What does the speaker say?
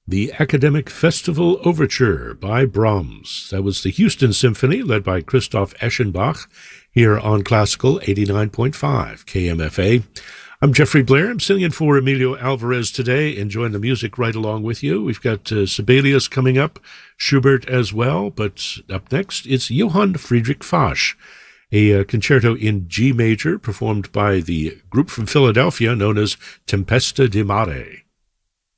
The Academic Festival Overture by Brahms. That was the Houston Symphony, led by Christoph Eschenbach, here on Classical 89.5 KMFA. I'm Jeffrey Blair. I'm sitting in for Emilio Alvarez today, enjoying the music right along with you. We've got Sibelius coming up, Schubert as well, but up next, it's Johann Friedrich Fasch, a concerto in G major performed by the group from Philadelphia known as Tempesta di Mare.